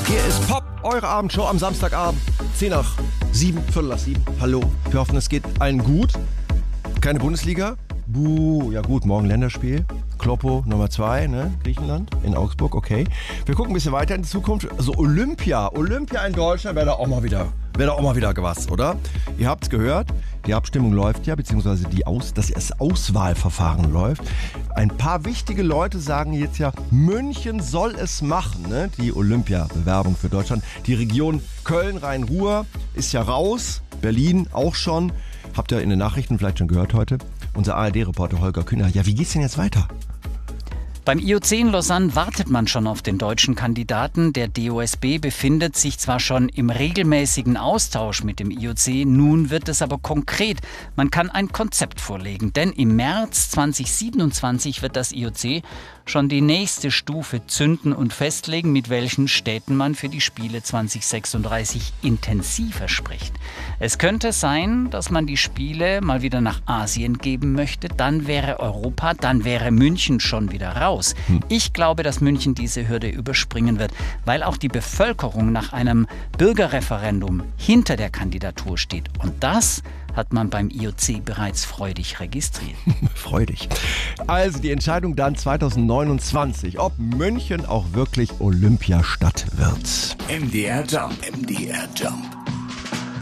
Hier ist Pop, eure Abendshow am Samstagabend. 6:10, Viertel nach 7. Hallo, wir hoffen, es geht allen gut. Keine Bundesliga. Buh, ja gut, morgen Länderspiel. Kloppo Nummer 2, ne? Griechenland, in Augsburg, okay. Wir gucken ein bisschen weiter in die Zukunft. Also Olympia in Deutschland wäre da auch mal wieder was, oder? Ihr habt's gehört, die Abstimmung läuft ja, beziehungsweise das Auswahlverfahren läuft. Ein paar wichtige Leute sagen jetzt ja, München soll es machen, ne? Die Olympia-Bewerbung für Deutschland. Die Region Köln-Rhein-Ruhr ist ja raus, Berlin auch schon. Habt ihr in den Nachrichten vielleicht schon gehört heute? Unser ARD-Reporter Holger Kühner. Ja, wie geht's denn jetzt weiter? Beim IOC in Lausanne wartet man schon auf den deutschen Kandidaten. Der DOSB befindet sich zwar schon im regelmäßigen Austausch mit dem IOC, nun wird es aber konkret. Man kann ein Konzept vorlegen, denn im März 2027 wird das IOC schon die nächste Stufe zünden und festlegen, mit welchen Städten man für die Spiele 2036 intensiver spricht. Es könnte sein, dass man die Spiele mal wieder nach Asien geben möchte. Dann wäre Europa, dann wäre München schon wieder raus. Ich glaube, dass München diese Hürde überspringen wird, weil auch die Bevölkerung nach einem Bürgerreferendum hinter der Kandidatur steht. Und das hat man beim IOC bereits freudig registriert. Freudig. Also die Entscheidung dann 2029, ob München auch wirklich Olympiastadt wird. MDR Jump. MDR Jump.